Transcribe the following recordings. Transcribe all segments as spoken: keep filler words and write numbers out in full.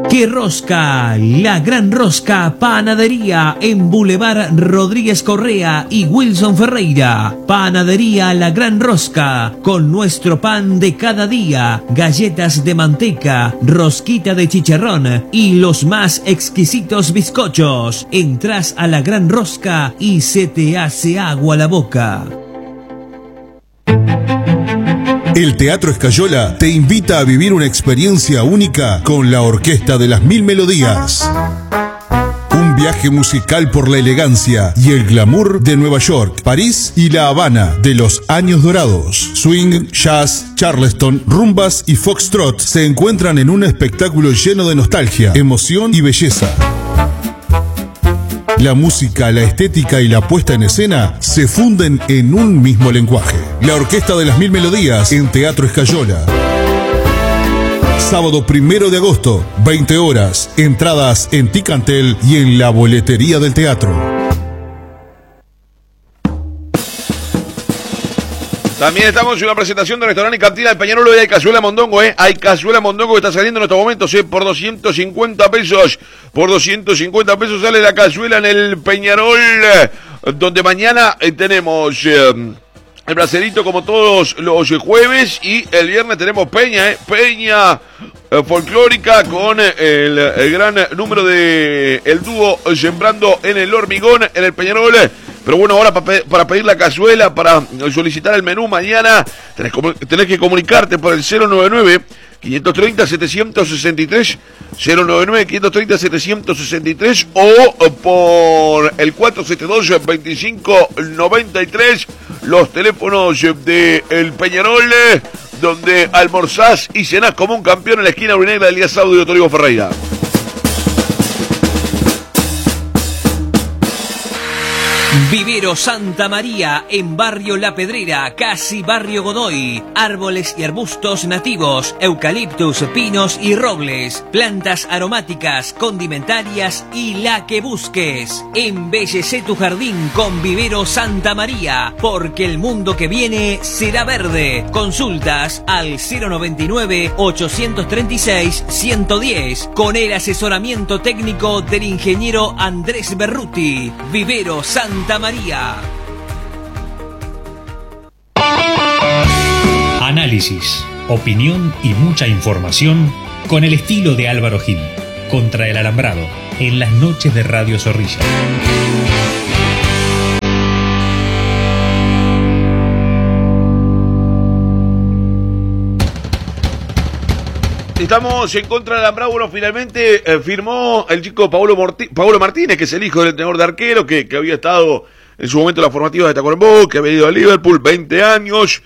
¡Qué rosca! La Gran Rosca Panadería en Boulevard Rodríguez Correa y Wilson Ferreira. Panadería La Gran Rosca, con nuestro pan de cada día, galletas de manteca, rosquita de chicharrón y los más exquisitos bizcochos. Entras a La Gran Rosca y se te hace agua la boca. El Teatro Escayola te invita a vivir una experiencia única con la Orquesta de las Mil Melodías. Un viaje musical por la elegancia y el glamour de Nueva York, París y La Habana de los años dorados. Swing, jazz, charleston, rumbas y foxtrot se encuentran en un espectáculo lleno de nostalgia, emoción y belleza. La música, la estética y la puesta en escena se funden en un mismo lenguaje. La Orquesta de las Mil Melodías en Teatro Escayola. Sábado primero de agosto, veinte horas. Entradas en Ticantel y en la boletería del teatro. También estamos en una presentación de restaurante y cantina del Peñarol. Hoy hay cazuela mondongo, ¿eh? Hay cazuela mondongo que está saliendo en estos momentos, ¿eh? Por doscientos cincuenta pesos. Por doscientos cincuenta pesos sale la cazuela en el Peñarol. Donde mañana eh, tenemos eh, el bracerito como todos los jueves. Y el viernes tenemos peña, ¿eh? Peña eh, folclórica con eh, el, el gran número de el dúo Sembrando en el Hormigón en el Peñarol. Pero bueno, ahora para, pe para pedir la cazuela, para solicitar el menú mañana, tenés, tenés que comunicarte por el cero noventa y nueve, quinientos treinta, setecientos sesenta y tres, cero noventa y nueve, quinientos treinta, setecientos sesenta y tres o por el cuatrocientos setenta y dos, veinticinco noventa y tres, los teléfonos de El Peñarol, donde almorzás y cenás como un campeón en la esquina Urinegra del Elías Saudio y Otorigo Ferreira. Vivero Santa María en Barrio La Pedrera, casi Barrio Godoy. Árboles y arbustos nativos, eucaliptus, pinos y robles, plantas aromáticas, condimentarias y la que busques. Embellece tu jardín con Vivero Santa María, porque el mundo que viene será verde. Consultas al cero noventa y nueve, ochocientos treinta y seis, ciento diez con el asesoramiento técnico del ingeniero Andrés Berruti. Vivero Santa María. Análisis, opinión y mucha información con el estilo de Álvaro Gil. Contra el alambrado, en las noches de Radio Zorrilla. Estamos en contra del alambrado. Bueno, finalmente eh, firmó el chico Paulo, Morti Paulo Martínez, que es el hijo del entrenador de arquero, que, que había estado en su momento en la formativa de Tacuarembó, que había ido a Liverpool, veinte años,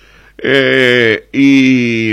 eh, y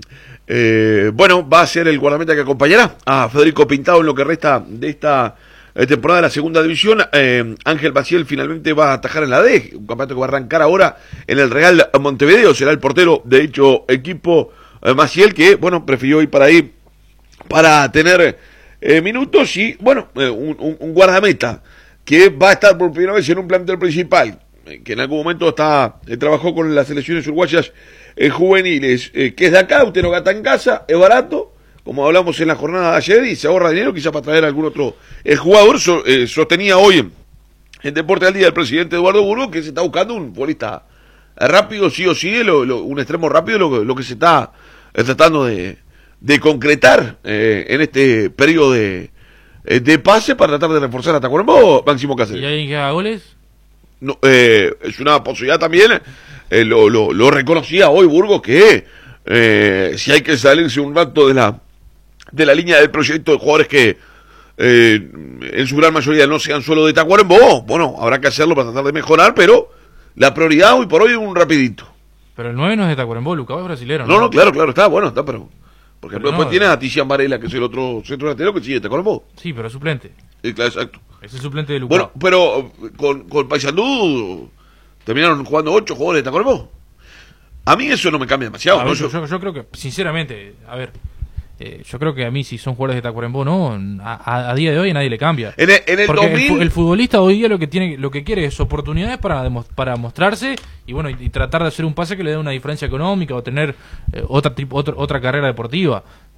eh, bueno, va a ser el guardameta que acompañará a Federico Pintado en lo que resta de esta eh, temporada de la segunda división. eh, Ángel Maciel finalmente va a atajar en la D, un campeonato que va a arrancar ahora en el Real Montevideo. Será el portero de dicho equipo, eh, Maciel, que bueno, prefirió ir para ahí para tener eh, minutos y bueno, eh, un, un, un guardameta que va a estar por primera vez en un plantel principal, eh, que en algún momento está eh, trabajó con las selecciones uruguayas eh, juveniles, eh, que es de acá. Usted no gasta en casa, es barato, como hablamos en la jornada de ayer, y se ahorra dinero quizás para traer a algún otro eh, jugador. So, eh, sostenía hoy en Deporte al Día el presidente Eduardo Burgos que se está buscando un futbolista rápido, sí o sí, lo, lo, un extremo rápido, lo, lo que se está eh, tratando de, de concretar eh, en este periodo de de pase para tratar de reforzar a Tacuarembó, Máximo Cáceres. ¿Y alguien que haga goles? No, eh, es una posibilidad también, eh, lo, lo, lo reconocía hoy Burgos, que eh, si hay que salirse un rato de la de la línea del proyecto de jugadores que eh, en su gran mayoría no sean solo de Tacuarembó, bueno, habrá que hacerlo para tratar de mejorar, pero la prioridad hoy por hoy es un rapidito. Pero el nueve no es de Tacuarembó, Lucas, es brasilero, ¿no? No, no, claro, claro, está, bueno, está, pero... Por ejemplo, no, después tienes a Tician Varela, que es el otro centro delantero que sigue te Tacuarembó. Sí, pero es suplente. Sí, claro, exacto. Es el suplente de Lucas. Bueno, pero con, con Paysandú terminaron jugando ocho jugadores de Tacuarembó. A mí eso no me cambia demasiado. A ¿no? ver, yo, yo, yo creo que, sinceramente, a ver, eh, yo creo que a mí si son jugadores de Tacuarembó, no, a, a día de hoy a nadie le cambia. En el, en el Porque dos mil... el, el futbolista hoy día lo que tiene, lo que quiere es oportunidades para, para mostrarse y bueno, y, y tratar de hacer un pase que le dé una diferencia económica o tener eh, otra, tipo, otra, otra carrera deportiva.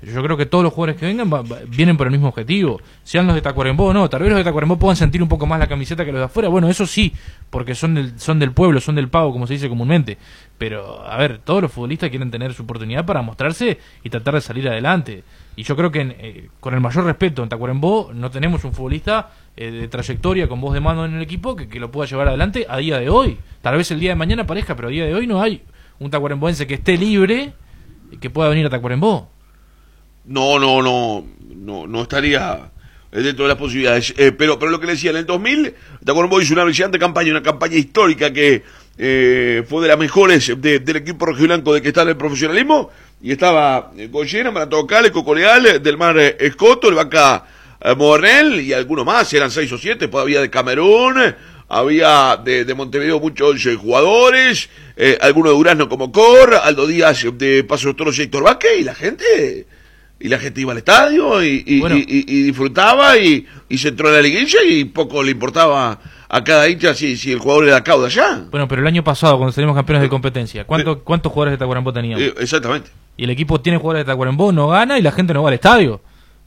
Yo creo que todos los jugadores que vengan va, va, vienen por el mismo objetivo, sean los de Tacuarembó o no. Tal vez los de Tacuarembó puedan sentir un poco más la camiseta que los de afuera. Bueno, eso sí, porque son del, son del pueblo, son del pago, como se dice comúnmente. Pero, a ver, todos los futbolistas quieren tener su oportunidad para mostrarse y tratar de salir adelante. Y yo creo que, eh, con el mayor respeto, en Tacuarembó no tenemos un futbolista eh, de trayectoria con voz de mando en el equipo que, que lo pueda llevar adelante a día de hoy. Tal vez el día de mañana parezca, pero a día de hoy no hay un tacuaremboense que esté libre y que pueda venir a Tacuarembó. No, no, no, no, no estaría dentro de las posibilidades. Eh, pero, pero lo que le decía, en el dos mil, Tacuarembó hizo una brillante campaña, una campaña histórica que eh, fue de las mejores de, del equipo rojiblanco de que está en el profesionalismo. Y estaba Goyena, Marato Cales, Coco Leal, Del Mar Escoto, el Vaca eh, Mornel y algunos más, eran seis o siete, pues había de Camerún, había de, de Montevideo muchos eh, jugadores, eh, algunos de Durazno como Cor, Aldo Díaz de Paso de los Toros y Héctor Vázquez, y la gente... Y la gente iba al estadio y, y, bueno. y, y, y disfrutaba y, y se entró en la liguilla y poco le importaba a cada hincha si, si el jugador era acá o de allá. Bueno, pero el año pasado, cuando salimos campeones de competencia, ¿cuánto, ¿cuántos jugadores de Tacuarembó teníamos? Eh, exactamente. Y el equipo tiene jugadores de Tacuarembó, no gana y la gente no va al estadio.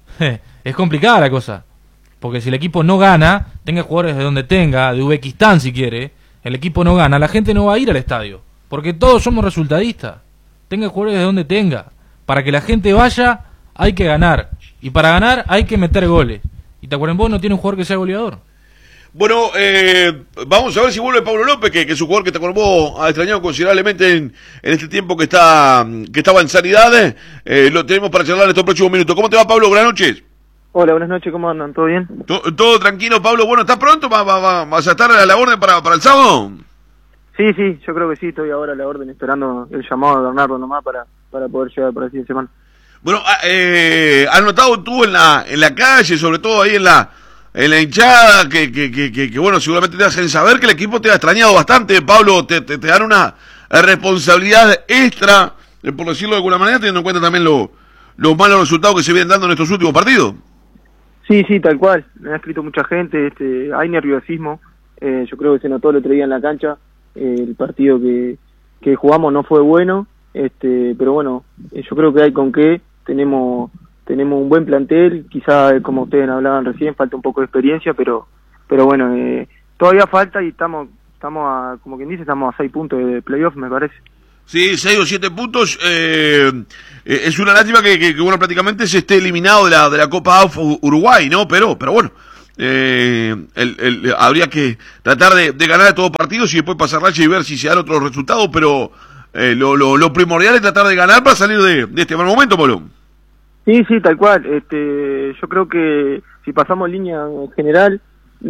Es complicada la cosa. Porque si el equipo no gana, tenga jugadores de donde tenga, de Uzbekistán si quiere, el equipo no gana, la gente no va a ir al estadio. Porque todos somos resultadistas. Tenga jugadores de donde tenga. Para que la gente vaya... hay que ganar, y para ganar hay que meter goles, y Tacuarembó no tiene un jugador que sea goleador. Bueno, eh, vamos a ver si vuelve Pablo López, que, que es un jugador que Tacuarembó ha extrañado considerablemente en, en este tiempo que está que estaba en sanidad. Eh, lo tenemos para charlar en estos próximos minutos. ¿Cómo te va, Pablo? Buenas noches. Hola, buenas noches, ¿cómo andan? ¿Todo bien? Todo, todo tranquilo, Pablo. Bueno, ¿estás pronto? ¿Vas va, va, vas a estar a la orden para, para el sábado? Sí, sí, yo creo que sí, estoy ahora a la orden esperando el llamado de Bernardo nomás para, para poder llegar para el fin de semana. Bueno, eh, has notado tú en la en la calle, sobre todo ahí en la en la hinchada, que, que, que, que, que bueno, seguramente te hacen saber que el equipo te ha extrañado bastante, Pablo, te, te, te dan una responsabilidad extra, por decirlo de alguna manera, teniendo en cuenta también lo, los malos resultados que se vienen dando en estos últimos partidos. Sí, sí, tal cual, me ha escrito mucha gente, este, hay nerviosismo, eh, yo creo que se notó el otro día en la cancha, eh, el partido que, que jugamos no fue bueno, este, pero bueno, eh, yo creo que hay con qué. Tenemos tenemos un buen plantel, quizá como ustedes hablaban recién, falta un poco de experiencia, pero pero bueno, eh, todavía falta y estamos estamos a, como quien dice, estamos a seis puntos de playoff, me parece. Sí, seis o siete puntos, eh, eh, es una lástima que, que, que bueno, prácticamente se esté eliminado de la de la Copa A U F Uruguay, ¿no? Pero pero bueno, eh, el, el, habría que tratar de, de ganar todos los partidos y después pasar racha y ver si se dan otros resultados, pero eh, lo, lo, lo primordial es tratar de ganar para salir de, de este mal momento, Pablo. Sí, sí, tal cual. Este, yo creo que si pasamos línea en general,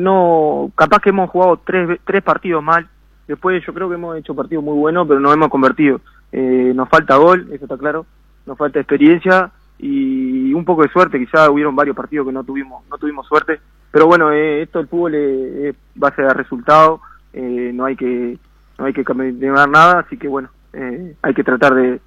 no, capaz que hemos jugado tres tres partidos mal. Después yo creo que hemos hecho partidos muy buenos, pero no hemos convertido. Eh, nos falta gol, eso está claro. Nos falta experiencia y un poco de suerte. Quizás hubieron varios partidos que no tuvimos no tuvimos suerte. Pero bueno, eh, esto del fútbol es base de resultados. Eh, no hay que no hay que cambiar nada, así que bueno, eh, hay que tratar de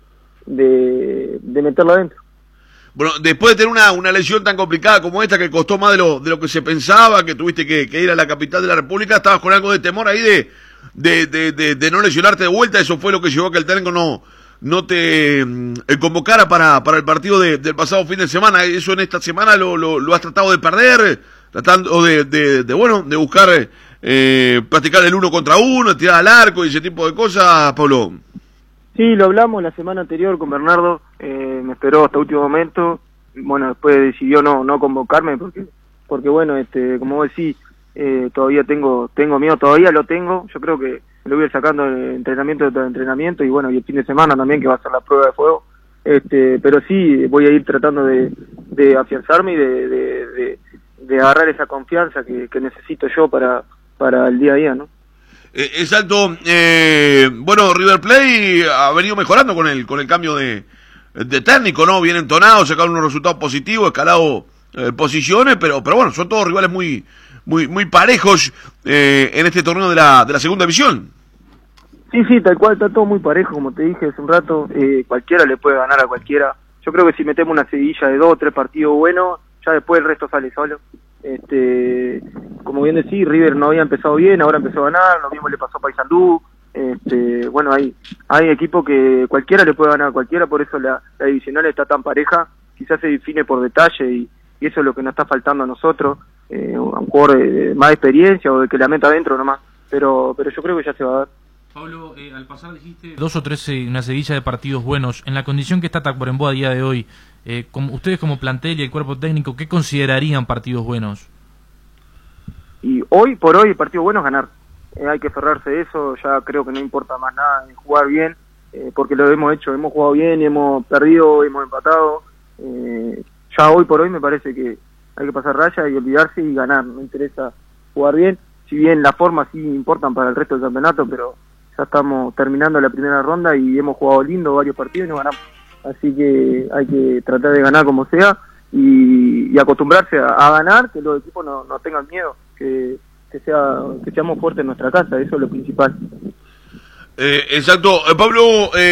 de, de meterlo adentro. Bueno, después de tener una, una lesión tan complicada como esta, que costó más de lo, de lo que se pensaba, que tuviste que, que ir a la capital de la República, estabas con algo de temor ahí de, de, de, de, de no lesionarte de vuelta. Eso fue lo que llevó a que el técnico no, no te eh, convocara para, para el partido de, del pasado fin de semana. Eso en esta semana lo, lo, lo has tratado de perder, tratando de, de, de bueno, de buscar eh, practicar el uno contra uno, tirar al arco y ese tipo de cosas, Pablo. Sí, lo hablamos la semana anterior con Bernardo, eh, me esperó hasta último momento, bueno, después decidió no no convocarme porque, porque bueno, este, como vos decís, eh, todavía tengo tengo miedo, todavía lo tengo, yo creo que lo voy a ir sacando de entrenamiento de entrenamiento y bueno, y el fin de semana también que va a ser la prueba de fuego, este, pero sí, voy a ir tratando de, de afianzarme y de, de, de, de agarrar esa confianza que, que necesito yo para, para el día a día, ¿no? Eh, exacto, eh, bueno, River Plate ha venido mejorando con el con el cambio de, de técnico, ¿no? Bien entonado, sacaron unos resultados positivos, escalado eh, posiciones, pero pero bueno, son todos rivales muy muy muy parejos eh, en este torneo de la de la segunda división. Sí, sí, tal cual, está todo muy parejo, como te dije hace un rato, eh, cualquiera le puede ganar a cualquiera. Yo creo que si metemos una seguidilla de dos o tres partidos buenos, ya después el resto sale solo. Este, como bien decís, River no había empezado bien, ahora empezó a ganar, lo mismo le pasó a Paysandú. Este, bueno, hay hay equipos que cualquiera le puede ganar a cualquiera, por eso la, la divisional está tan pareja quizás se define por detalle y, y eso es lo que nos está faltando a nosotros, eh, a un jugador de, de más experiencia o de que la meta adentro nomás, pero pero yo creo que ya se va a dar. Pablo, eh, al pasar dijiste dos o tres, eh, una seguilla de partidos buenos. En la condición que está Tacuarembó a día de hoy, eh, como, ustedes como plantel y el cuerpo técnico, ¿qué considerarían partidos buenos? Y hoy por hoy el partido bueno es ganar. Eh, hay que aferrarse de eso, ya creo que no importa más nada en jugar bien, eh, porque lo hemos hecho, hemos jugado bien, hemos perdido, hemos empatado. Eh, ya hoy por hoy me parece que hay que pasar raya y olvidarse y ganar. No interesa jugar bien, si bien las formas sí importan para el resto del campeonato, pero ya estamos terminando la primera ronda y hemos jugado lindo varios partidos y no ganamos. Así que hay que tratar de ganar como sea y, y acostumbrarse a, a ganar, que los equipos no, no tengan miedo, que, que, sea, que seamos fuertes en nuestra casa, eso es lo principal. Eh, exacto, eh, Pablo,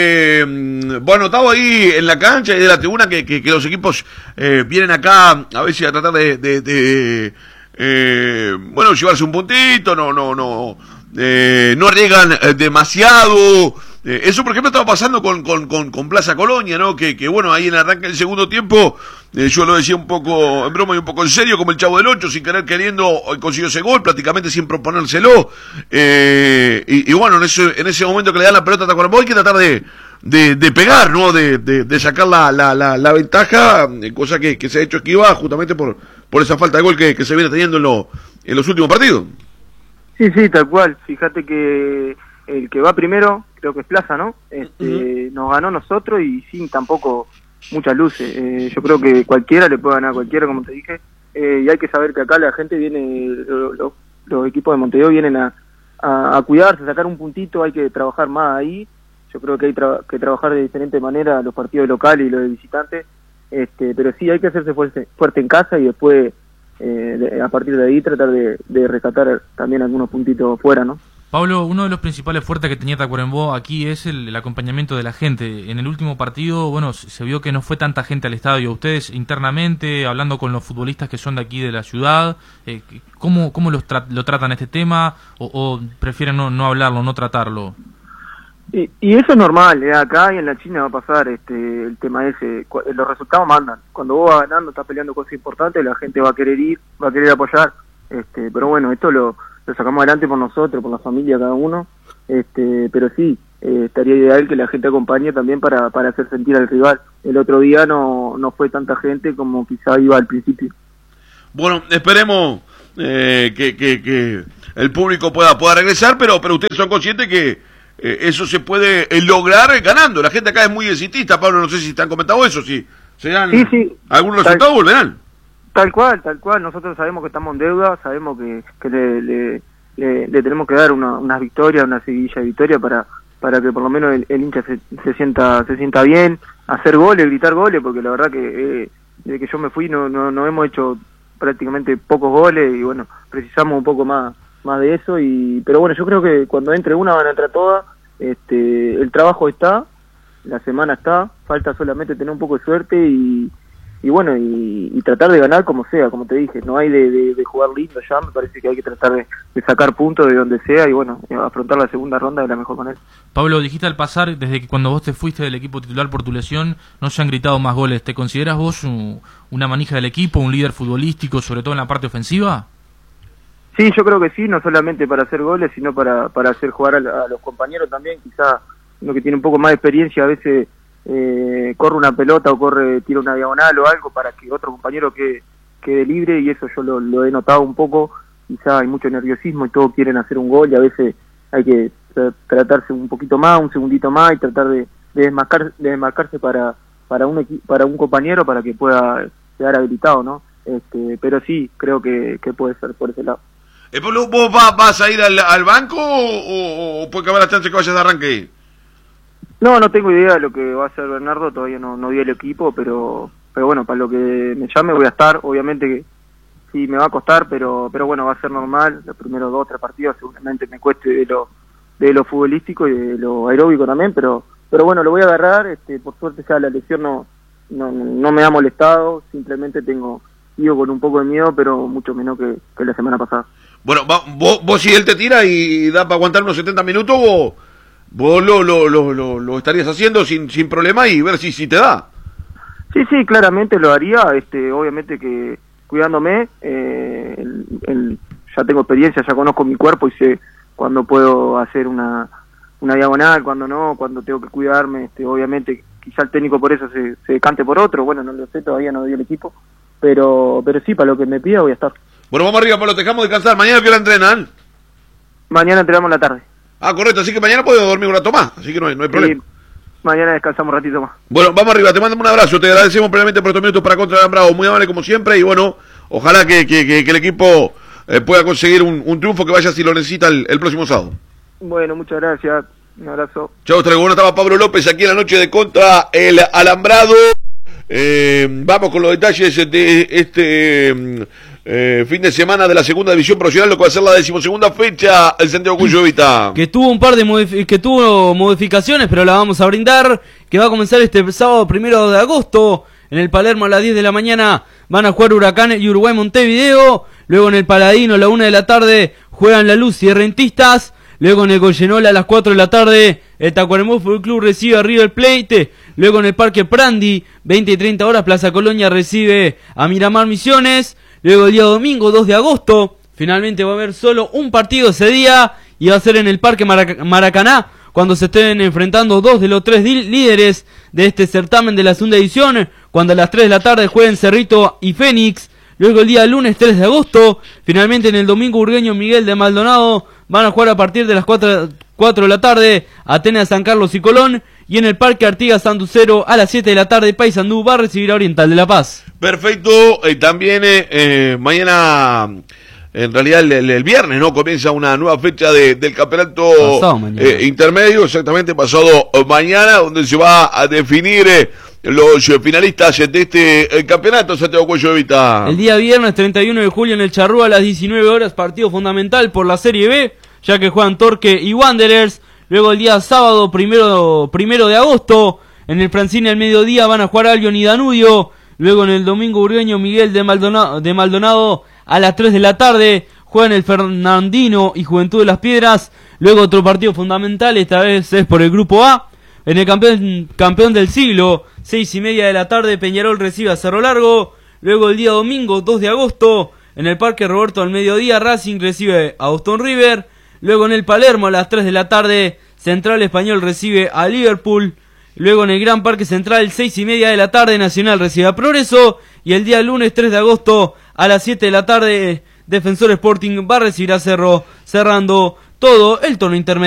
eh, vos notado ahí en la cancha y de la tribuna que, que, que los equipos eh, vienen acá a ver si a tratar de, de, de eh, bueno, llevarse un puntito, no, no, no, eh, no arriesgan eh, demasiado. Eh, eso, por ejemplo, estaba pasando con, con, con, con Plaza Colonia, ¿no? Que, que bueno, ahí en el arranque del segundo tiempo, eh, yo lo decía un poco en broma y un poco en serio, como el Chavo del Ocho, sin querer queriendo, hoy consiguió ese gol, prácticamente sin proponérselo. Eh, y, y bueno, en ese, en ese momento que le dan la pelota a Tacuarembó, hay que tratar de, de, de pegar, ¿no? De, de, de sacar la, la, la, la ventaja, cosa que, que se ha hecho esquiva justamente por, por esa falta de gol que, que se viene teniendo en, lo, en los últimos partidos. Sí, sí, tal cual. Fíjate que el que va primero, creo que es Plaza, ¿no? Este, uh-huh. Nos ganó nosotros y sin tampoco muchas luces. Eh, yo creo que cualquiera le puede ganar a cualquiera, como te dije. Eh, y hay que saber que acá la gente viene, lo, lo, los equipos de Montevideo vienen a, a, a cuidarse, a sacar un puntito, hay que trabajar más ahí. Yo creo que hay tra- que trabajar de diferente manera los partidos locales y los de visitantes. Este, pero sí, hay que hacerse fuerte, fuerte en casa y después, eh, de, a partir de ahí, tratar de, de rescatar también algunos puntitos fuera, ¿no? Pablo, uno de los principales fuertes que tenía Tacuarembó aquí es el, el acompañamiento de la gente. En el último partido, bueno, se vio que no fue tanta gente al estadio. Ustedes internamente, hablando con los futbolistas que son de aquí de la ciudad, eh, ¿cómo, cómo los tra- lo tratan este tema o, o prefieren no, no hablarlo, no tratarlo? Y, y eso es normal, eh, acá y en la China va a pasar este el tema ese, los resultados mandan. Cuando vos vas ganando, estás peleando cosas importantes, la gente va a querer ir, va a querer apoyar. Este, pero bueno, esto lo... lo sacamos adelante por nosotros, por la familia, cada uno, este, pero sí, eh, estaría ideal que la gente acompañe también para, para hacer sentir al rival. El otro día no, no fue tanta gente como quizá iba al principio. Bueno, esperemos eh, que, que, que el público pueda, pueda regresar, pero, pero ustedes son conscientes que eh, eso se puede eh, lograr ganando. La gente acá es muy exitista, Pablo, no sé si te han comentado eso, si se dan sí, sí, algunos resultados, volverán. Tal cual, tal cual. Nosotros sabemos que estamos en deuda, sabemos que, que le, le, le, le tenemos que dar una, unas victorias, una seguidilla de victoria para para que por lo menos el, el hincha se, se sienta se sienta bien, hacer goles, gritar goles, porque la verdad que eh, desde que yo me fui no, no no hemos hecho prácticamente pocos goles y bueno, precisamos un poco más más de eso y pero bueno, yo creo que cuando entre una van a entrar todas. Este, el trabajo está, la semana está, falta solamente tener un poco de suerte y y bueno, y, y tratar de ganar como sea, como te dije, no hay de, de, de jugar lindo ya, me parece que hay que tratar de, de sacar puntos de donde sea y bueno, afrontar la segunda ronda de la mejor manera. Pablo, dijiste al pasar, desde que cuando vos te fuiste del equipo titular por tu lesión, no se han gritado más goles. ¿Te consideras vos un, una manija del equipo, un líder futbolístico, sobre todo en la parte ofensiva? Sí, yo creo que sí, no solamente para hacer goles, sino para, para hacer jugar a, a los compañeros también, quizá uno que tiene un poco más de experiencia a veces... Eh, corre una pelota o corre tira una diagonal o algo para que otro compañero quede, quede libre y eso yo lo, lo he notado un poco, quizá hay mucho nerviosismo y todos quieren hacer un gol y a veces hay que tratarse un poquito más, un segundito más y tratar de, de, desmarcar, de desmarcarse para para un equi- para un compañero para que pueda quedar habilitado, ¿no? Este, pero sí, creo que, que puede ser por ese lado. Eh, Pablo, ¿vos va, vas a ir al, al banco o, o puede que haber la chance que vayas de arranque? No, no tengo idea de lo que va a hacer Bernardo, todavía no, no vi el equipo, pero pero bueno, para lo que me llame voy a estar, obviamente que sí me va a costar, pero pero bueno, va a ser normal, los primeros dos o tres partidos seguramente me cueste de lo de lo futbolístico y de lo aeróbico también, pero pero bueno, lo voy a agarrar, este por suerte ya la lesión no no, no me ha molestado, simplemente tengo ido con un poco de miedo, pero mucho menos que, que la semana pasada. Bueno, va, vos, vos si él te tira y da para aguantar unos setenta minutos, vos... Vos lo, lo, lo, lo, lo estarías haciendo sin sin problema y ver si, si te da. Sí, sí, claramente lo haría, este, obviamente que cuidándome, eh, el, el, ya tengo experiencia, ya conozco mi cuerpo y sé cuándo puedo hacer una, una diagonal, cuándo no, cuándo tengo que cuidarme, este, obviamente quizá el técnico por eso se, se decante por otro, bueno, no lo sé, todavía no dio el equipo, pero pero sí, para lo que me pida voy a estar. Bueno, vamos arriba, Pablo, te dejamos descansar. ¿Mañana qué hora entrenan? Mañana entrenamos la tarde. Ah, correcto, así que mañana puedo dormir un rato más, así que no hay, no hay problema. Sí, mañana descansamos un ratito más. Bueno, vamos arriba, te mando un abrazo, te agradecemos plenamente por estos minutos para Contra el Alambrado, muy amable como siempre, y bueno, ojalá que, que, que, que el equipo eh, pueda conseguir un, un triunfo que vaya si lo necesita el, el próximo sábado. Bueno, muchas gracias, un abrazo. Chau, Traigo. Bueno, estaba Pablo López aquí en la noche de Contra el Alambrado. Eh, vamos con los detalles de este eh, fin de semana de la segunda división profesional, lo que va a ser la decimosegunda fecha, el Santiago Cuyo Evita. Que tuvo un par de modif- que tuvo modificaciones, pero la vamos a brindar, que va a comenzar este sábado primero de agosto, en el Palermo a las diez de la mañana, van a jugar Huracán y Uruguay Montevideo, luego en el Paladino a la una de la tarde, juegan La Luz y Rentistas, luego en el Goyenola a las cuatro de la tarde, el Tacuarembó Fútbol Club recibe a River Plate, luego en el Parque Prandi, veinte y treinta horas, Plaza Colonia recibe a Miramar Misiones, luego el día domingo, dos de agosto, finalmente va a haber solo un partido ese día, y va a ser en el Parque Marac- Maracaná, cuando se estén enfrentando dos de los tres di- líderes de este certamen de la segunda edición, cuando a las tres de la tarde jueguen Cerrito y Fénix, luego el día lunes tres de agosto, finalmente en el domingo Urgueño Miguel de Maldonado, van a jugar a partir de las cuatro de la tarde, Atenas San Carlos y Colón, y en el Parque Artigas Sanducero a las siete de la tarde, Paysandú va a recibir a Oriental de La Paz. Perfecto, eh, también eh, eh, mañana, en realidad el, el, el viernes, ¿no? Comienza una nueva fecha de, del campeonato eh, intermedio, exactamente pasado mañana, donde se va a definir eh, los finalistas de este eh, campeonato, Santiago Cuello Evita. El día viernes treinta y uno de julio en el Charrúa a las diecinueve horas, partido fundamental por la Serie B, ya que juegan Torque y Wanderers. Luego el día sábado, primero, primero de agosto, en el Francine al mediodía van a jugar Albion y Danubio. Luego en el domingo Urgueño Miguel de Maldonado, de Maldonado a las tres de la tarde, juegan el Fernandino y Juventud de las Piedras. Luego otro partido fundamental, esta vez es por el Grupo A. En el campeón, campeón del siglo, seis y media de la tarde, Peñarol recibe a Cerro Largo. Luego el día domingo, dos de agosto, en el Parque Roberto al mediodía, Racing recibe a Boston River. Luego en el Palermo a las tres de la tarde, Central Español recibe a Liverpool. Luego en el Gran Parque Central, seis y media de la tarde, Nacional recibe a Progreso. Y el día lunes tres de agosto a las siete de la tarde, Defensor Sporting va a recibir a Cerro, cerrando todo el torneo intermedio.